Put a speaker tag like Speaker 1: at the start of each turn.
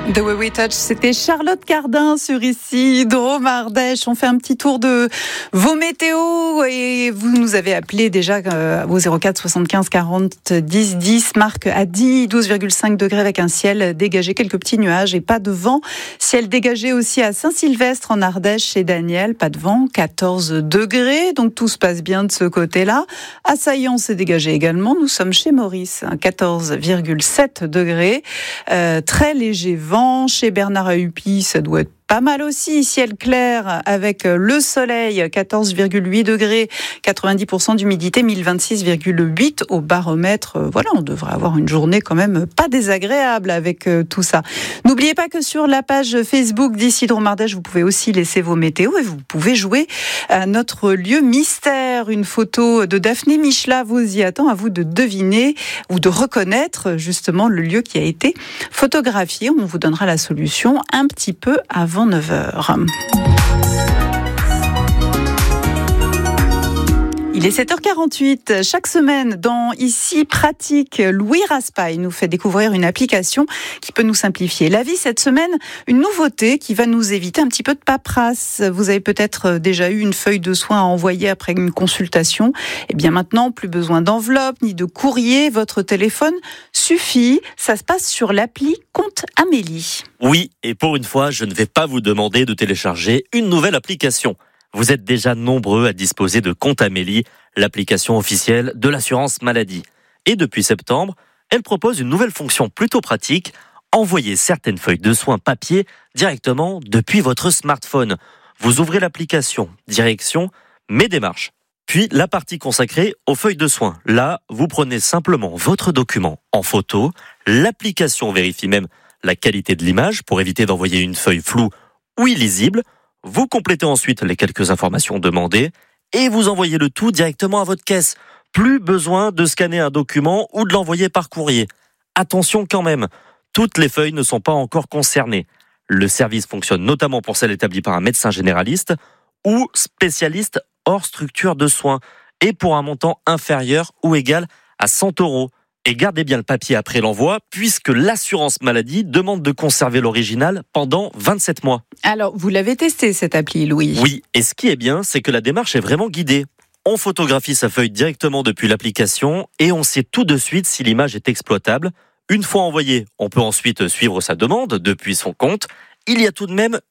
Speaker 1: The Way We Touch, c'était Charlotte Cardin sur ici, Drôme Ardèche. On fait un petit tour de vos météos et vous nous avez appelé déjà au 04 75 40 10 10, marque à 12,5 degrés avec un ciel dégagé, quelques petits nuages et pas de vent. Ciel dégagé aussi à Saint-Sylvestre en Ardèche chez Daniel, pas de vent, 14 degrés, donc tout se passe bien de ce côté-là. À Saillant, c'est dégagé également. Nous sommes chez Maurice, 14,7 degrés, très léger vent. Chez Bernard à Huppy, ça doit être pas mal aussi, ciel clair avec le soleil, 14,8 degrés, 90% d'humidité, 1026,8 au baromètre. Voilà, on devrait avoir une journée quand même pas désagréable avec tout ça. N'oubliez pas que sur la page Facebook d'ici Drôme Ardèche, vous pouvez aussi laisser vos météos et vous pouvez jouer à notre lieu mystère. Une photo de Daphné Michela vous y attend, à vous de deviner ou de reconnaître justement le lieu qui a été photographié. On vous donnera la solution un petit peu avant 9h. Il est 7h48. Chaque semaine, dans Ici Pratique, Louis Raspail nous fait découvrir une application qui peut nous simplifier la vie. Cette semaine, une nouveauté qui va nous éviter un petit peu de paperasse. Vous avez peut-être déjà eu une feuille de soins à envoyer après une consultation. Eh bien maintenant, plus besoin d'enveloppe ni de courrier. Votre téléphone suffit. Ça se passe sur l'appli Compte Amélie.
Speaker 2: Oui, et pour une fois, je ne vais pas vous demander de télécharger une nouvelle application. Vous êtes déjà nombreux à disposer de Compte Amélie, l'application officielle de l'assurance maladie. Et depuis septembre, elle propose une nouvelle fonction plutôt pratique, envoyer certaines feuilles de soins papier directement depuis votre smartphone. Vous ouvrez l'application, direction Mes démarches. Puis la partie consacrée aux feuilles de soins. Là, vous prenez simplement votre document en photo. L'application vérifie même la qualité de l'image pour éviter d'envoyer une feuille floue ou illisible. Vous complétez ensuite les quelques informations demandées et vous envoyez le tout directement à votre caisse. Plus besoin de scanner un document ou de l'envoyer par courrier. Attention quand même, toutes les feuilles ne sont pas encore concernées. Le service fonctionne notamment pour celles établies par un médecin généraliste ou spécialiste hors structure de soins et pour un montant inférieur ou égal à 100 €. Et gardez bien le papier après l'envoi, puisque l'assurance maladie demande de conserver l'original pendant 27 mois.
Speaker 1: Alors, vous l'avez testé cette appli, Louis ?
Speaker 2: Oui, et ce qui est bien, c'est que la démarche est vraiment guidée. On photographie sa feuille directement depuis l'application et on sait tout de suite si l'image est exploitable. Une fois envoyée, on peut ensuite suivre sa demande depuis son compte. Il y a tout de même